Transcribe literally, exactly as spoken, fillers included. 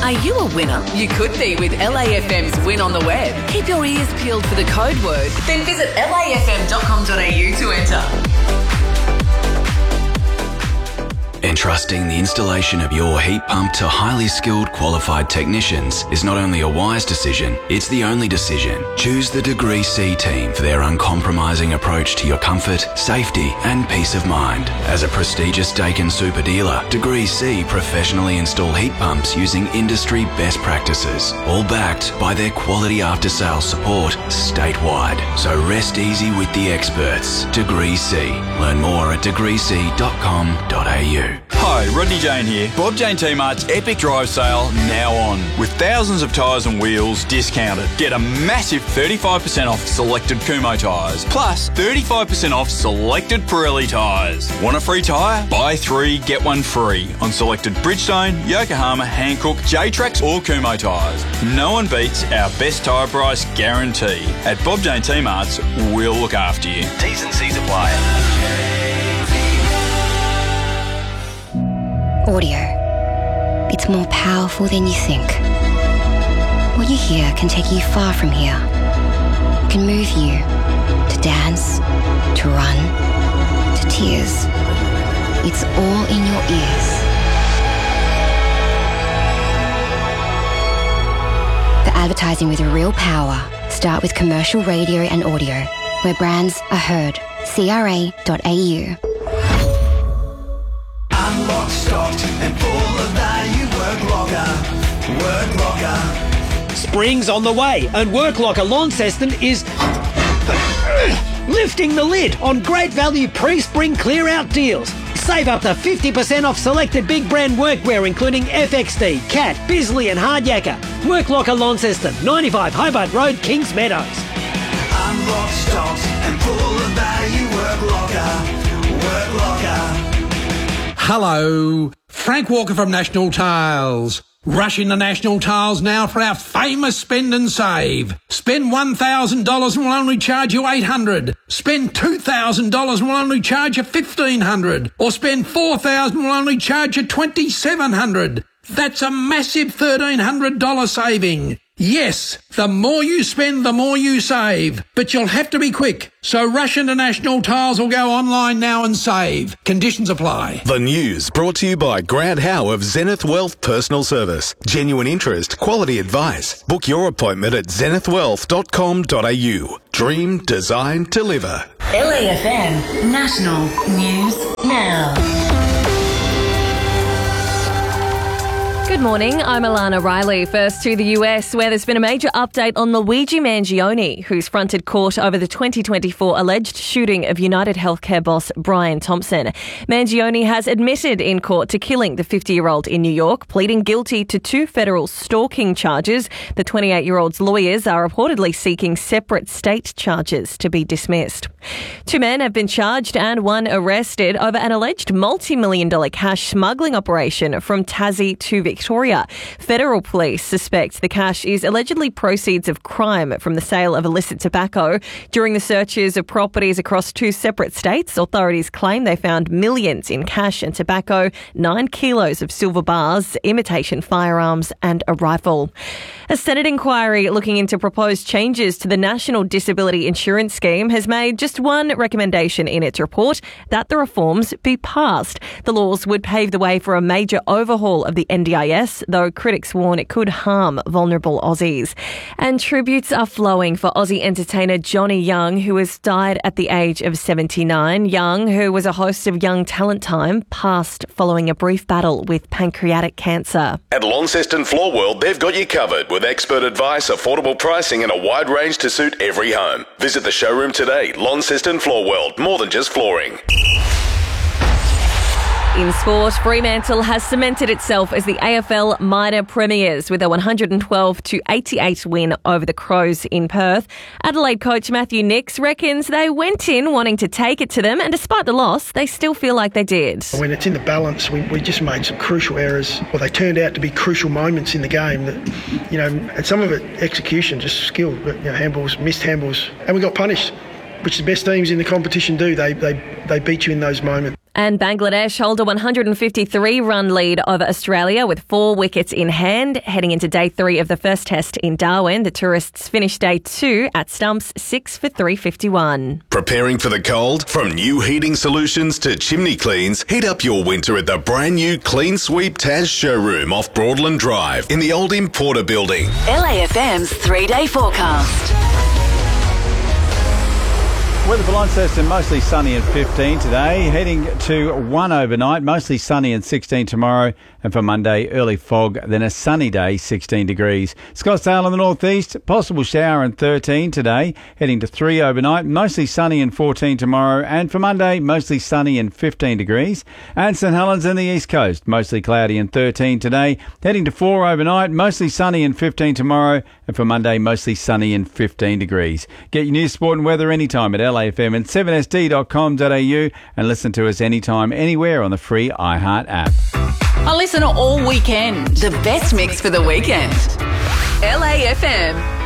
Are you a winner? You could be with L A F M's Win on the Web. Keep your ears peeled for the code word, then visit L A F M dot com dot A U to enter. Entrusting the installation of your heat pump to highly skilled, qualified technicians is not only a wise decision, it's the only decision. Choose the Degree C team for their uncompromising approach to your comfort, safety and peace of mind. As a prestigious Daikin super dealer, Degree C professionally install heat pumps using industry best practices, all backed by their quality after-sales support statewide. So rest easy with the experts. Degree C. Learn more at degree c dot com dot A U. Hi, Rodney Jane here. Bob Jane T-Mart's Epic Drive Sale now on. With thousands of tyres and wheels discounted. Get a massive thirty-five percent off selected Kumho tyres. Plus thirty-five percent off selected Pirelli tyres. Want a free tyre? Buy three, get one free on selected Bridgestone, Yokohama, Hankook, J-Trax or Kumho tyres. No one beats our best tyre price guarantee. At Bob Jane T-Mart's, we'll look after you. T's and C's apply. Audio. It's more powerful than you think. What you hear can take you far from here. It can move you to dance, to run, to tears. It's all in your ears. For advertising with real power, start with commercial radio and audio, where brands are heard. C R A dot A U. Unlocked, stocked and full of value. Work Locker. Work Locker. Spring's on the way and Work Locker Launceston is lifting the lid on great value pre-spring clear-out deals. Save up to fifty percent off selected big brand workwear including F X D, Cat, Bisley and Hardyaker. Work Locker Launceston, ninety-five Hobart Road, Kings Meadows. Unlocked, stocked and full of value. Work Locker. Work Locker. Hello, Frank Walker from National Tiles. Rush into National Tiles now for our famous spend and save. Spend one thousand dollars and we'll only charge you eight hundred dollars. Spend two thousand dollars and we'll only charge you fifteen hundred dollars. Or spend four thousand dollars and we'll only charge you twenty-seven hundred dollars. That's a massive thirteen hundred dollars saving. Yes, the more you spend, the more you save. But you'll have to be quick. So rush into National Tiles or go online now and save. Conditions apply. The news brought to you by Grant Howe of Zenith Wealth Personal Service. Genuine interest, quality advice. Book your appointment at zenith wealth dot com dot A U. Dream, design, deliver. L A F M National News Now. Good morning, I'm Alana Riley. First to the U S, where there's been a major update on Luigi Mangione, who's fronted court over the twenty twenty-four alleged shooting of United Healthcare boss Brian Thompson. Mangione has admitted in court to killing the fifty-year-old in New York, pleading guilty to two federal stalking charges. The twenty-eight-year-old's lawyers are reportedly seeking separate state charges to be dismissed. Two men have been charged and one arrested over an alleged multi-million dollar cash smuggling operation from Tassie to Victoria. Victoria. Federal police suspect the cash is allegedly proceeds of crime from the sale of illicit tobacco. During the searches of properties across two separate states, authorities claim they found millions in cash and tobacco, nine kilos of silver bars, imitation firearms and a rifle. A Senate inquiry looking into proposed changes to the National Disability Insurance Scheme has made just one recommendation in its report, that the reforms be passed. The laws would pave the way for a major overhaul of the N D I S, though critics warn it could harm vulnerable Aussies. And tributes are flowing for Aussie entertainer Johnny Young, who has died at the age of seventy-nine. Young, who was a host of Young Talent Time, passed following a brief battle with pancreatic cancer. At Launceston Floor World, they've got you covered with expert advice, affordable pricing and a wide range to suit every home. Visit the showroom today. Launceston Floor World, more than just flooring. In sport, Fremantle has cemented itself as the A F L minor premiers with a one hundred twelve to eighty-eight win over the Crows in Perth. Adelaide coach Matthew Nicks reckons they went in wanting to take it to them, and despite the loss, they still feel like they did. When it's in the balance, we, we just made some crucial errors, or they turned out to be crucial moments in the game that, you know, and some of it execution, just skill, but, you know, handballs, missed handballs, and we got punished, which the best teams in the competition do. They they they beat you in those moments. And Bangladesh hold a one hundred fifty-three run lead over Australia with four wickets in hand. Heading into day three of the first test in Darwin, the tourists finished day two at stumps six for three fifty-one. Preparing for the cold? From new heating solutions to chimney cleans, heat up your winter at the brand new Clean Sweep Taz showroom off Broadland Drive in the old Importer building. L A F M's three-day forecast. Weather for Launceston, mostly sunny and fifteen today. Heading to one overnight, mostly sunny and sixteen tomorrow. And for Monday, early fog, then a sunny day, sixteen degrees. Scottsdale in the northeast, possible shower and thirteen today. Heading to three overnight, mostly sunny and fourteen tomorrow. And for Monday, mostly sunny and fifteen degrees. And St Helens in the east coast, mostly cloudy and thirteen today. Heading to four overnight, mostly sunny and fifteen tomorrow. And for Monday, mostly sunny and fifteen degrees. Get your news, sport and weather anytime at L A F M and seven S D dot com dot A U and listen to us anytime, anywhere on the free iHeart app. I listen all weekend. The best mix for the weekend. L A F M.